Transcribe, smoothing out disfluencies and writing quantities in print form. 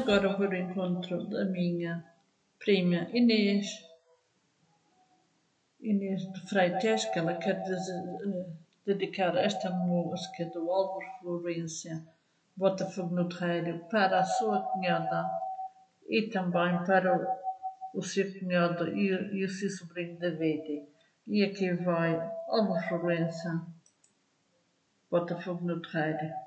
agora vou ao encontro da minha prima Inês de Freitas, que ela quer dedicar esta música do Álvaro Florencio, Botafogo no Terreiro, para a sua cunhada e também para o seu cunhado e o seu sobrinho David. E aqui vai Álvaro Florencio, Botafogo no Terreiro.